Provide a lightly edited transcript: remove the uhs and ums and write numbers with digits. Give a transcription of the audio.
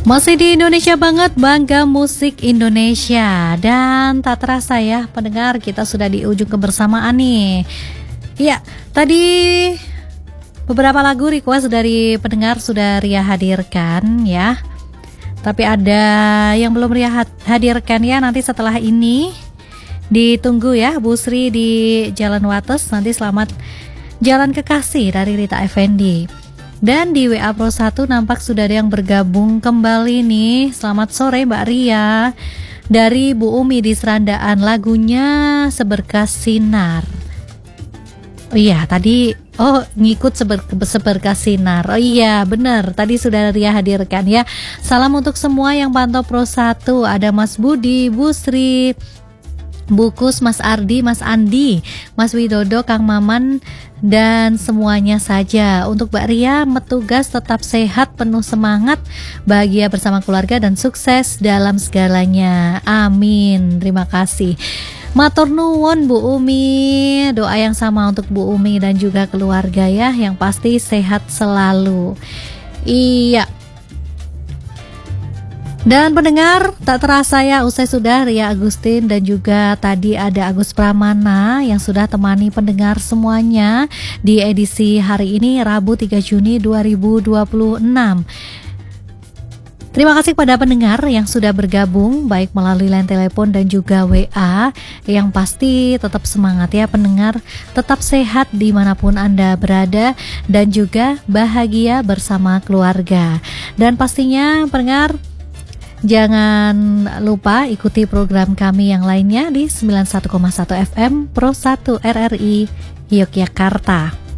Masih di Indonesia banget, bangga musik Indonesia. Dan tak terasa ya pendengar, kita sudah di ujung kebersamaan nih. Iya, tadi beberapa lagu request dari pendengar sudah Ria hadirkan ya. Tapi ada yang belum Ria hadirkan ya, nanti setelah ini ditunggu ya Bu Sri di Jalan Wates. Nanti selamat jalan kekasih dari Rita Effendi. Dan di WA Pro 1 nampak sudah ada yang bergabung kembali nih. Selamat sore Mbak Ria. Dari Bu Umi di Serandaan, lagunya Seberkas Sinar. Oh iya, tadi ngikut Seberkas Sinar. Oh iya, benar. Tadi sudah Ria hadirkan ya. Salam untuk semua yang pantau Pro 1. Ada Mas Budi, Bu Sri, Bukus, Mas Ardi, Mas Andi, Mas Widodo, Kang Maman, dan semuanya saja. Untuk Mbak Ria, bertugas tetap sehat, penuh semangat, bahagia bersama keluarga, dan sukses dalam segalanya. Amin. Terima kasih. Matur nuwun Bu Umi. Doa yang sama untuk Bu Umi dan juga keluarga ya, yang pasti sehat selalu. Iya. Dan pendengar, tak terasa ya usai sudah Ria Agustin dan juga tadi ada Agus Pramana yang sudah temani pendengar semuanya di edisi hari ini Rabu 3 Juni 2026. Terima kasih kepada pendengar yang sudah bergabung baik melalui line telepon dan juga WA. Yang pasti tetap semangat ya pendengar, tetap sehat dimanapun Anda berada dan juga bahagia bersama keluarga. Dan pastinya pendengar, jangan lupa ikuti program kami yang lainnya di 91,1 FM Pro 1 RRI Yogyakarta.